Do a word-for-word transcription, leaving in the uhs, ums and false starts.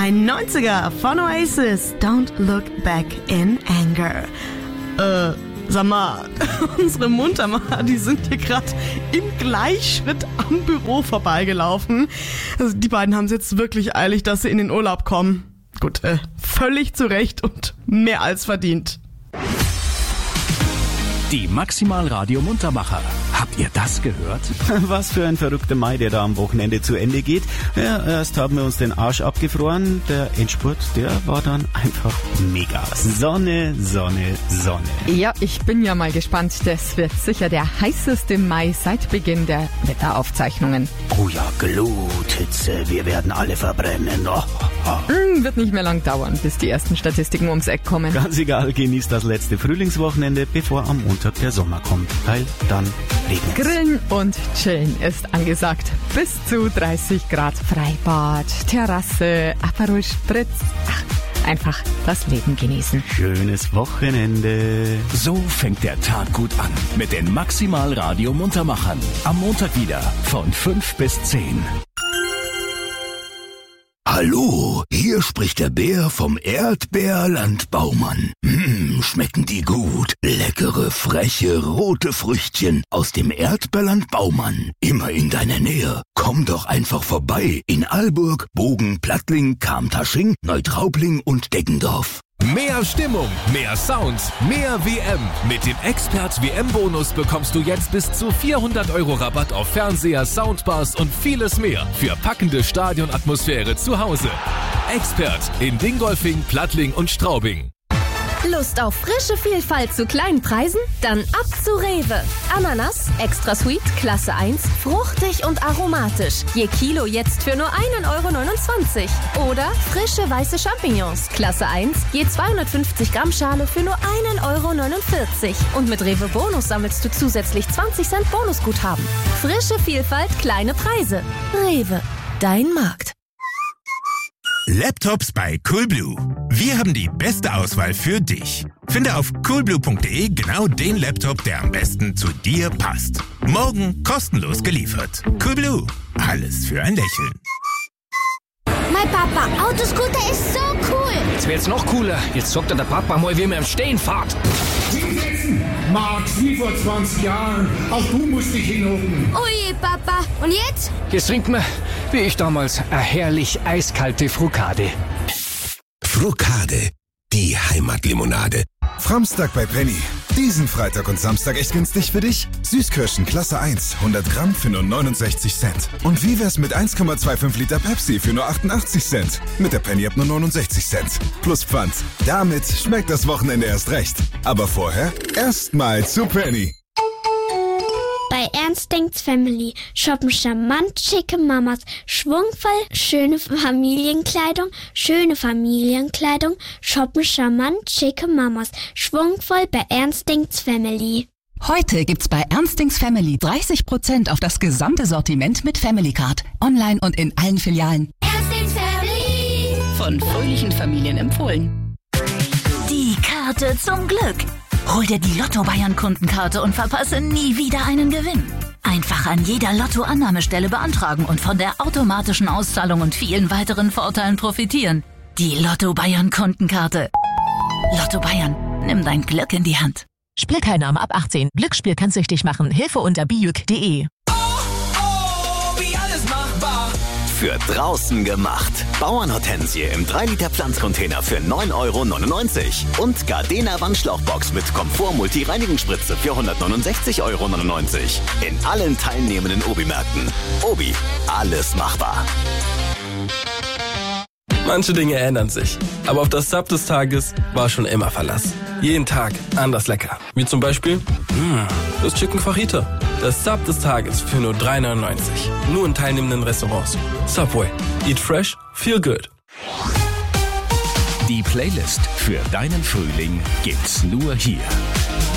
Ein neunziger von Oasis, Don't Look Back in Anger. Äh, sag mal, unsere Mundhammer, die sind hier gerade im Gleichschritt am Büro vorbeigelaufen. Also die beiden haben es jetzt wirklich eilig, dass sie in den Urlaub kommen. Gut, äh, völlig zu Recht und mehr als verdient. Die Maximal-Radio Muntermacher. Habt ihr das gehört? Was für ein verrückter Mai, der da am Wochenende zu Ende geht. Ja, erst haben wir uns den Arsch abgefroren. Der Endspurt, der war dann einfach mega. Sonne, Sonne, Sonne. Ja, ich bin ja mal gespannt. Das wird sicher der heißeste Mai seit Beginn der Wetteraufzeichnungen. Oh ja, Gluthitze, wir werden alle verbrennen. Oh, oh. Mm, wird nicht mehr lang dauern, bis die ersten Statistiken ums Eck kommen. Ganz egal, genießt das letzte Frühlingswochenende, bevor am Montag der Sommer kommt. Weil dann regnet's. Grillen und Chillen ist angesagt. Bis zu dreißig Grad Freibad, Terrasse, Aperol Spritz. Ach, einfach das Leben genießen. Schönes Wochenende. So fängt der Tag gut an mit den Maximal-Radio Muntermachern. Am Montag wieder von fünf bis zehn. Hallo, hier spricht der Bär vom Erdbeerland Baumann. Mmh, schmecken die gut. Leckere, freche, rote Früchtchen aus dem Erdbeerland Baumann. Immer in deiner Nähe. Komm doch einfach vorbei in Alburg, Bogen, Plattling, Kamtasching, Neutraubling und Deggendorf. Mehr Stimmung, mehr Sounds, mehr W M. Mit dem Expert W M-Bonus bekommst du jetzt bis zu vierhundert Euro Rabatt auf Fernseher, Soundbars und vieles mehr für packende Stadionatmosphäre zu Hause. Expert in Dingolfing, Plattling und Straubing. Lust auf frische Vielfalt zu kleinen Preisen? Dann ab zu Rewe. Ananas, extra sweet, Klasse eins, fruchtig und aromatisch. Je Kilo jetzt für nur ein Euro neunundzwanzig. Oder frische weiße Champignons, Klasse eins, je zweihundertfünfzig Gramm Schale für nur ein Euro neunundvierzig. Und mit Rewe Bonus sammelst du zusätzlich zwanzig Cent Bonusguthaben. Frische Vielfalt, kleine Preise. Rewe, dein Markt. Laptops bei Coolblue. Wir haben die beste Auswahl für dich. Finde auf coolblue punkt de genau den Laptop, der am besten zu dir passt. Morgen kostenlos geliefert. Coolblue. Alles für ein Lächeln. Mein Papa, Autoscooter ist so cool. Das wäre jetzt noch cooler. Jetzt zockt der Papa mal, wie man im Stehen fährt. Max, wie vor zwanzig Jahren. Auch du musst dich hinhocken. Oh je, Papa. Und jetzt? Jetzt trinkt man, wie ich damals, eine herrlich eiskalte Frukade. Frukade, die Heimatlimonade. Framstag bei Penny. Diesen Freitag und Samstag echt günstig für dich? Süßkirschen Klasse eins, hundert Gramm für nur neunundsechzig Cent. Und wie wär's mit eins Komma fünfundzwanzig Liter Pepsi für nur achtundachtzig Cent? Mit der Penny ab nur neunundsechzig Cent. Plus Pfand. Damit schmeckt das Wochenende erst recht. Aber vorher erstmal zu Penny. Bei Ernst denkt's Family shoppen charmant schicke Mamas, schwungvoll schöne Familienkleidung, schöne Familienkleidung, shoppen charmant schicke Mamas, schwungvoll bei Ernst denkt's Family. Heute gibt's bei Ernstings Family dreißig Prozent auf das gesamte Sortiment mit Family Card. Online und in allen Filialen. Ernstings Family. Von fröhlichen Familien empfohlen. Die Karte zum Glück. Hol dir die Lotto-Bayern-Kundenkarte und verpasse nie wieder einen Gewinn. Einfach an jeder Lotto-Annahmestelle beantragen und von der automatischen Auszahlung und vielen weiteren Vorteilen profitieren. Die Lotto-Bayern-Kundenkarte. Lotto Bayern, nimm dein Glück in die Hand. Spielteilnahme ab achtzehn. Glücksspiel kann süchtig machen. Hilfe unter bijuk punkt de. Für draußen gemacht. Bauernhortensie im drei Liter Pflanzcontainer für neun Euro neunundneunzig. Und Gardena Wandschlauchbox mit Komfort-Multi-Reinigungsspritze für hundertneunundsechzig Euro neunundneunzig. In allen teilnehmenden Obi-Märkten. Obi, alles machbar. Manche Dinge ändern sich, aber auf das Sub des Tages war schon immer Verlass. Jeden Tag anders lecker. Wie zum Beispiel mh, das Chicken Fajita. Das Sub des Tages für nur drei neunundneunzig. Nur in teilnehmenden Restaurants. Subway. Eat fresh, feel good. Die Playlist für deinen Frühling gibt's nur hier.